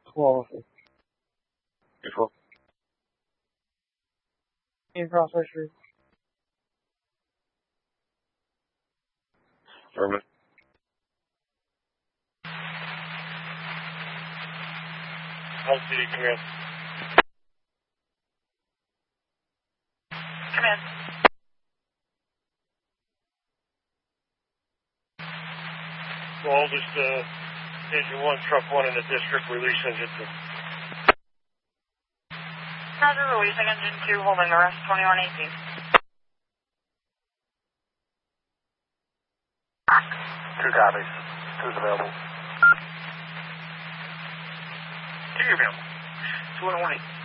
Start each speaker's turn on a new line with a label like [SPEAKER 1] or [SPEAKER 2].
[SPEAKER 1] 12.
[SPEAKER 2] Control.
[SPEAKER 1] In processor.
[SPEAKER 2] Affirmative.
[SPEAKER 3] LCD command.
[SPEAKER 4] Command.
[SPEAKER 3] Well, just engine 1, truck 1 in the district, release engine 2.
[SPEAKER 4] Roger, releasing engine 2, holding the rest 2118.
[SPEAKER 3] 2 copies. 2's available.
[SPEAKER 4] 2 available. 2118.